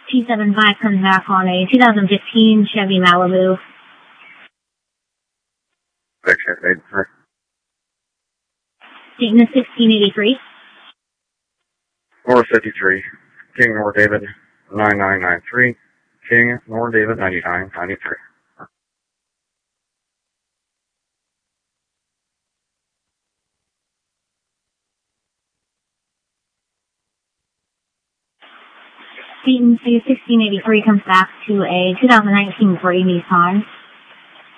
T75 comes back on a 2015 Chevy Malibu. Dayton is 1683. 453. King Nor David 9993. King Nor David 9993. Dayton 1683 comes back to a 2019 Brady Nissan.